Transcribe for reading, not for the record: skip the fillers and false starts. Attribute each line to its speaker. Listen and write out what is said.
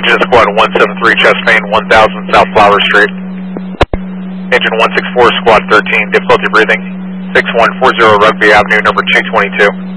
Speaker 1: Engine Squad 173, chest pain, 1000 South Flower Street. Engine 164, Squad 13, difficulty breathing, 6140 Rugby Avenue, number 222.